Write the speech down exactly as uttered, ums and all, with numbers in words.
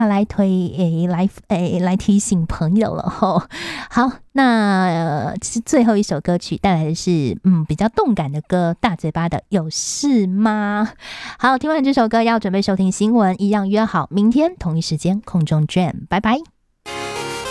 来推诶，来诶，来提醒朋友了吼。好，那、呃、其实最后一首歌曲带来的是嗯比较动感的歌，大嘴巴的有事吗？好，听完这首歌要准备收听新闻，一样约好明天同一时间空中见，拜拜。